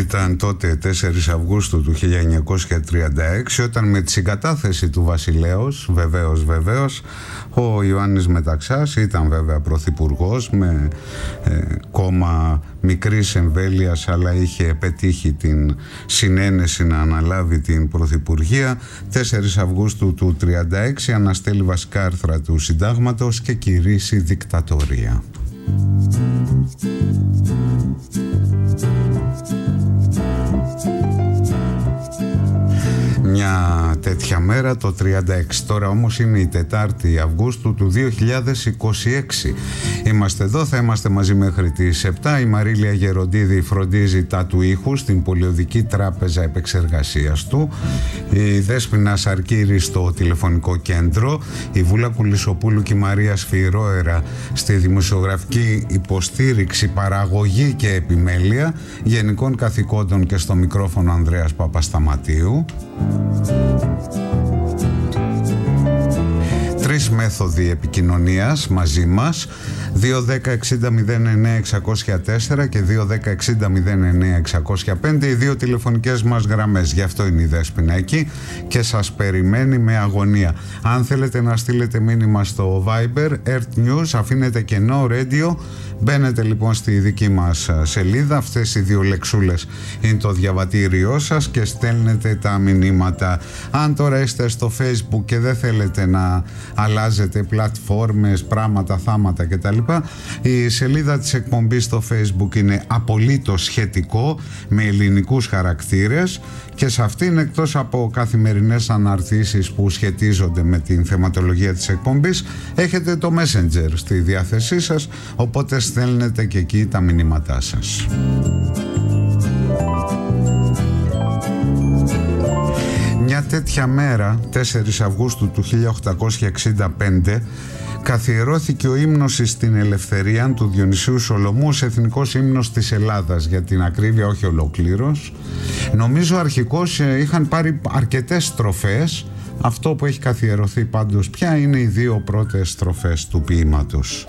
Ήταν τότε 4 Αυγούστου του 1936, όταν με τη συγκατάθεση του βασιλέως, βεβαίως, ο Ιωάννης Μεταξάς ήταν βέβαια πρωθυπουργός με κόμμα μικρής εμβέλειας, αλλά είχε πετύχει την συνένεση να αναλάβει την πρωθυπουργία. 4 Αυγούστου του 1936 αναστέλει βασικά άρθρα του συντάγματος και κηρύσσει δικτατορία. Μια τέτοια μέρα το 36. Τώρα όμως είναι η 4η Αυγούστου του 2026. Είμαστε εδώ, θα είμαστε μαζί μέχρι τις 7. Η Μαρίλια Γεροντίδη φροντίζει τα του ήχου στην Πολιοδική Τράπεζα Επεξεργασίας του. Η Δέσποινα Σαρκύρη στο τηλεφωνικό κέντρο. Η Βούλα Κουλισσοπούλου και η Μαρία Σφυρόερα στη δημοσιογραφική υποστήριξη, παραγωγή και επιμέλεια. Γενικών καθηκόντων και στο μικρόφωνο Ανδρέας Παπασταματίου. Τρεις μέθοδοι επικοινωνίας μαζί μας: 2-10-60-09-604 και 2-10-60-09-605, οι δύο τηλεφωνικές μας γραμμές. Γι' αυτό είναι η Δέσποινα εκεί και σας περιμένει με αγωνία. Αν θέλετε να στείλετε μήνυμα στο Viber, Earth News, αφήνετε κενό radio. Μπαίνετε λοιπόν στη δική μας σελίδα, αυτές οι δύο λεξούλες είναι το διαβατήριό σας και στέλνετε τα μηνύματα. Αν τώρα είστε στο Facebook και δεν θέλετε να αλλάζετε πλατφόρμες, πράγματα, θάματα κτλ., η σελίδα της εκπομπής στο Facebook είναι απολύτως σχετικό, με ελληνικούς χαρακτήρες, και σε αυτήν, εκτός από καθημερινές αναρτήσεις που σχετίζονται με την θεματολογία της εκπομπής, έχετε το Messenger στη διάθεσή σας, οπότε στέλνετε και εκεί τα μηνύματά σας. Μια τέτοια μέρα, 4 Αυγούστου του 1865, καθιερώθηκε ο ύμνος στην ελευθερία του Διονυσίου Σολομού, εθνικός ύμνος της Ελλάδας, για την ακρίβεια όχι ολοκλήρως. Νομίζω αρχικώς είχαν πάρει αρκετές στροφές. Αυτό που έχει καθιερωθεί πάντως πια είναι οι δύο πρώτες στροφές του ποίηματος.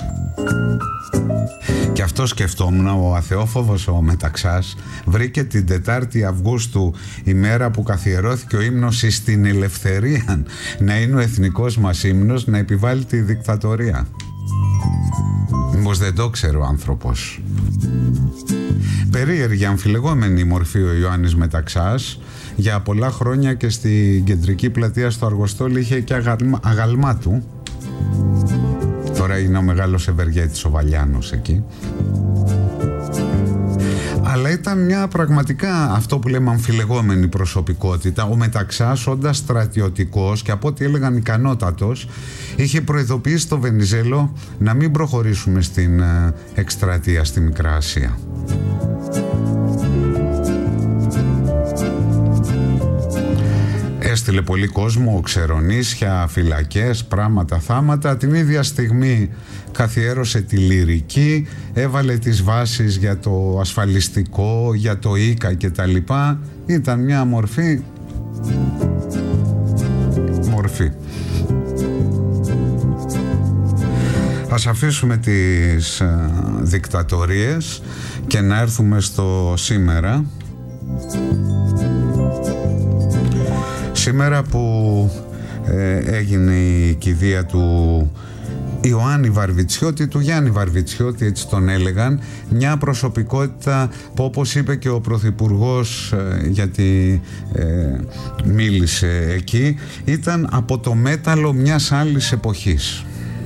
Και αυτό σκεφτόμουν, ο αθεόφοβος ο Μεταξάς βρήκε την 4η Αυγούστου, ημέρα που καθιερώθηκε ο ύμνος στην ελευθερία, να είναι ο εθνικός μας ύμνος, να επιβάλλει τη δικτατορία. Μήπως δεν το ξέρει ο άνθρωπος. Περίεργη, αμφιλεγόμενη μορφή ο Ιωάννης Μεταξάς. Για πολλά χρόνια και στην κεντρική πλατεία στο Αργοστόλι είχε και αγαλμά του. Τώρα είναι ο μεγάλος ευεργέτης ο Βαλιάνος εκεί. Αλλά ήταν μια πραγματικά, αυτό που λέμε, αμφιλεγόμενη προσωπικότητα. Ο Μεταξάς, όντας στρατιωτικός και από ό,τι έλεγαν ικανότατος, είχε προειδοποιήσει το Βενιζέλο να μην προχωρήσουμε στην εκστρατεία στη Μικρά Ασία. Έστειλε πολύ κόσμο, ξερονίσια, φυλακές, πράγματα, θάματα. Την ίδια στιγμή καθιέρωσε τη λυρική, έβαλε τις βάσεις για το ασφαλιστικό, για το ΙΚΑ κτλ. Ήταν μια μορφή. Ας αφήσουμε τις δικτατορίες και να έρθουμε στο σήμερα. Σήμερα που έγινε η κηδεία του Ιωάννη Βαρβιτσιώτη, του Γιάννη Βαρβιτσιώτη, έτσι τον έλεγαν, μια προσωπικότητα που, όπως είπε και ο Πρωθυπουργός, γιατί μίλησε εκεί, ήταν από το μέταλλο μιας άλλης εποχής.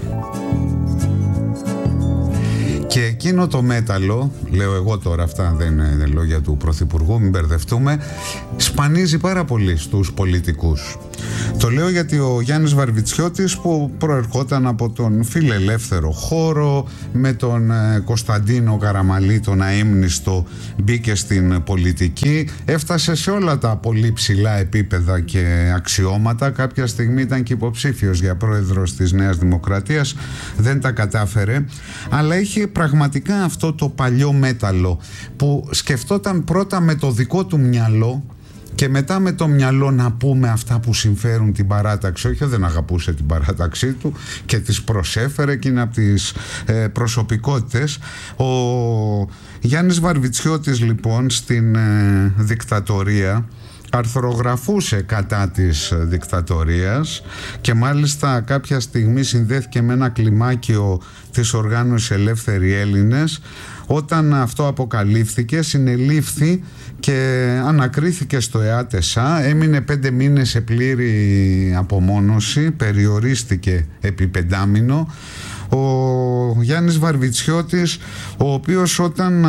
Και εκείνο το μέταλλο, λέω εγώ τώρα, αυτά δεν είναι λόγια του Πρωθυπουργού, μην μπερδευτούμε, σπανίζει πάρα πολύ στους πολιτικούς. Το λέω γιατί ο Γιάννης Βαρβιτσιώτης, που προερχόταν από τον φιλελεύθερο χώρο, με τον Κωνσταντίνο Καραμαλή, τον αείμνηστο, μπήκε στην πολιτική, έφτασε σε όλα τα πολύ ψηλά επίπεδα και αξιώματα. Κάποια στιγμή ήταν και υποψήφιος για πρόεδρος της Νέας Δημοκρατίας, δεν τα κατάφερε, αλλά είχε πραγματικά αυτό το παλιό μέταλλο που σκεφτόταν πρώτα με το δικό του μυαλό, και μετά με το μυαλό να πούμε αυτά που συμφέρουν την παράταξη. Όχι, δεν αγαπούσε την παράταξή του και τις προσέφερε και είναι από τις προσωπικότητες. Ο Γιάννης Βαρβιτσιώτης λοιπόν στην δικτατορία αρθρογραφούσε κατά της δικτατορίας και μάλιστα κάποια στιγμή συνδέθηκε με ένα κλιμάκιο της οργάνωσης Ελεύθεροι Έλληνες. Όταν αυτό αποκαλύφθηκε, συνελήφθη και ανακρίθηκε στο ΕΑΤΕΣΑ, έμεινε 5 μήνες σε πλήρη απομόνωση, περιορίστηκε επί 5 μήνο. Ο Γιάννης Βαρβιτσιώτης, ο οποίος όταν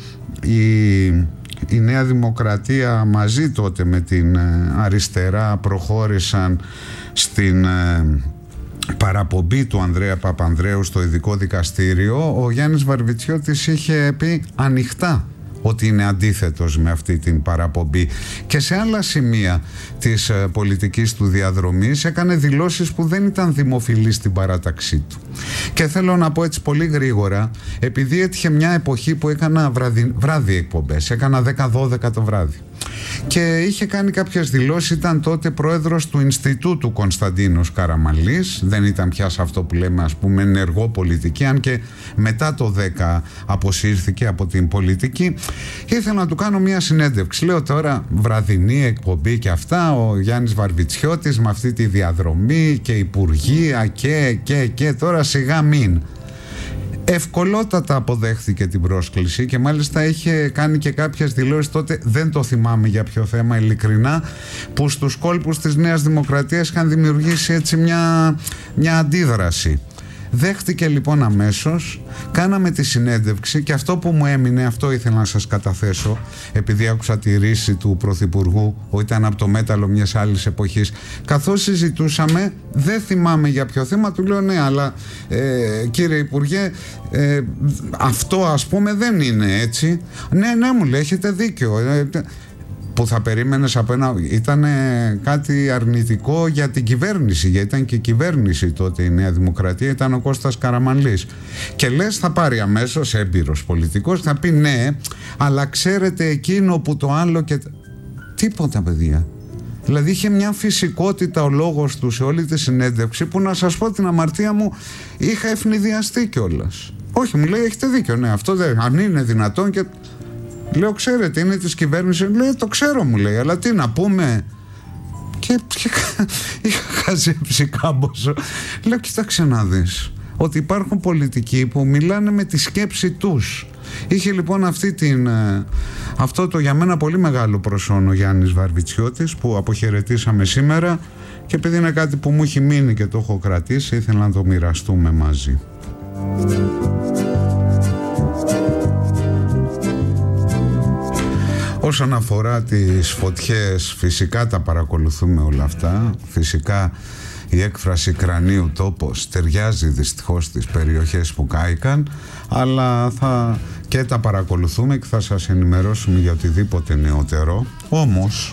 η Νέα Δημοκρατία μαζί τότε με την αριστερά προχώρησαν στην παραπομπή του Ανδρέα Παπανδρέου στο ειδικό δικαστήριο, ο Γιάννης Βαρβιτσιώτης είχε πει ανοιχτά ότι είναι αντίθετος με αυτή την παραπομπή και σε άλλα σημεία της πολιτικής του διαδρομής έκανε δηλώσεις που δεν ήταν δημοφιλείς στην παράταξή του. Και θέλω να πω έτσι πολύ γρήγορα, επειδή έτυχε μια εποχή που έκανα βράδυ εκπομπές, έκανα 10-12 το βράδυ και είχε κάνει κάποιες δηλώσεις, ήταν τότε πρόεδρος του Ινστιτούτου Κωνσταντίνος Καραμανλής, δεν ήταν πια σε αυτό που λέμε ας πούμε ενεργό πολιτική, αν και μετά το 10 αποσύρθηκε από την πολιτική. Ήθελα να του κάνω μια συνέντευξη, λέω τώρα βραδινή εκπομπή και αυτά, ο Γιάννης Βαρβιτσιώτης με αυτή τη διαδρομή και υπουργεία και τώρα σιγά μην. Ευκολότατα αποδέχθηκε την πρόσκληση και μάλιστα είχε κάνει και κάποιες δηλώσεις τότε, δεν το θυμάμαι για ποιο θέμα ειλικρινά, που στους κόλπους της Νέας Δημοκρατίας είχαν δημιουργήσει έτσι μια αντίδραση. Δέχτηκε λοιπόν αμέσως, κάναμε τη συνέντευξη και αυτό που μου έμεινε, αυτό ήθελα να σας καταθέσω, επειδή άκουσα τη ρίση του Πρωθυπουργού, που ήταν από το μέταλλο μιας άλλης εποχής. Καθώς συζητούσαμε, δεν θυμάμαι για ποιο θέμα, του λέω ναι, αλλά κύριε Υπουργέ, αυτό ας πούμε δεν είναι έτσι. Ναι, μου λέει, έχετε δίκιο. Που θα περίμενες από ήταν κάτι αρνητικό για την κυβέρνηση, γιατί ήταν και κυβέρνηση τότε η Νέα Δημοκρατία, ήταν ο Κώστας Καραμανλής. Και λες θα πάρει αμέσως έμπειρος πολιτικός, θα πει ναι, αλλά ξέρετε εκείνο που το άλλο και... Τίποτα παιδιά. Δηλαδή είχε μια φυσικότητα ο λόγος του σε όλη τη συνέντευξη που να σας πω την αμαρτία μου είχα ευνηδιαστεί κιόλας. Όχι, μου λέει έχετε δίκιο, ναι, αυτό δεν, αν είναι δυνατόν και... Λέω, ξέρετε, είναι της κυβέρνησης. Λέει, το ξέρω, μου λέει, αλλά τι να πούμε. Και είχα χαζέψει κάμποσο. Λέω, κοίταξε να δεις, ότι υπάρχουν πολιτικοί που μιλάνε με τη σκέψη τους. Είχε λοιπόν αυτό το για μένα πολύ μεγάλο προσόν ο Γιάννης Βαρβιτσιώτης, που αποχαιρετήσαμε σήμερα, και επειδή είναι κάτι που μου έχει μείνει και το έχω κρατήσει, ήθελα να το μοιραστούμε μαζί. Όσον αφορά τις φωτιές, φυσικά τα παρακολουθούμε όλα αυτά. Φυσικά η έκφραση κρανίου τόπος ταιριάζει δυστυχώς στις περιοχές που κάηκαν, αλλά και τα παρακολουθούμε και θα σας ενημερώσουμε για οτιδήποτε νεότερο. Όμως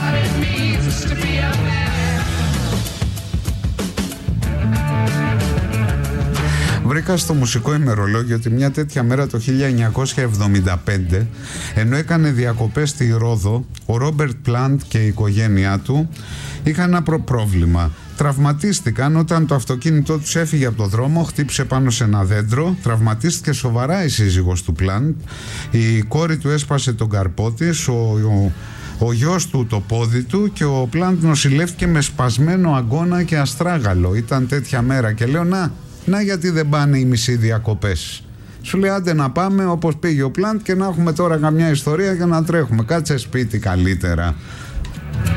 βρήκα στο μουσικό ημερολόγιο ότι μια τέτοια μέρα το 1975, ενώ έκανε διακοπές στη Ρόδο, ο Ρόμπερτ Πλάντ και η οικογένειά του είχαν ένα πρόβλημα. Τραυματίστηκαν όταν το αυτοκίνητό τους έφυγε από το δρόμο, χτύπησε πάνω σε ένα δέντρο, τραυματίστηκε σοβαρά η σύζυγος του Πλάντ, η κόρη του έσπασε τον καρπό της, ο γιος του το πόδι του, και ο Πλάντ νοσηλεύτηκε με σπασμένο αγκώνα και αστράγαλο. Ήταν τέτοια μέρα και λέω να γιατί δεν πάνε οι μισοί διακοπές. Σου λέει άντε να πάμε όπως πήγε ο Πλάντ και να έχουμε τώρα καμιά ιστορία για να τρέχουμε. Κάτσε σπίτι καλύτερα.